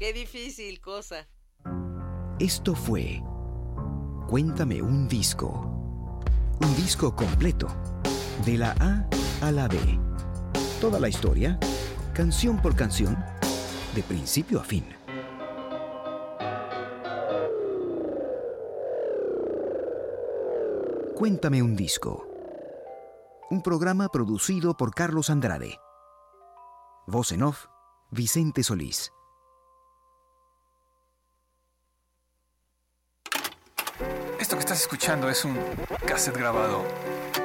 Qué difícil cosa. Esto fue Cuéntame un disco. Un disco completo, de la A a la B. Toda la historia, canción por canción, de principio a fin. Cuéntame un disco. Un programa producido por Carlos Andrade. Voz en off, Vicente Solís. Esto que estás escuchando es un cassette grabado